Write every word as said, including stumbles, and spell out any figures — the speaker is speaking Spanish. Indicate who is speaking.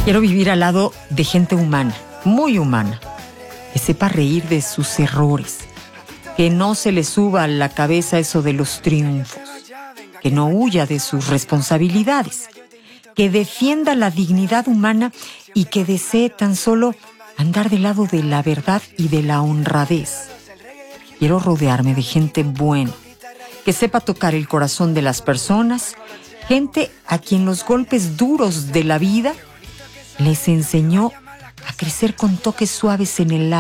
Speaker 1: Quiero vivir al lado de gente humana, muy humana, que sepa reír de sus errores, que no se le suba a la cabeza eso de los triunfos, que no huya de sus responsabilidades, que defienda la dignidad humana y que desee tan solo andar del lado de la verdad y de la honradez. Quiero rodearme de gente buena, que sepa tocar el corazón de las personas, gente a quien los golpes duros de la vida les enseñó a crecer con toques suaves en el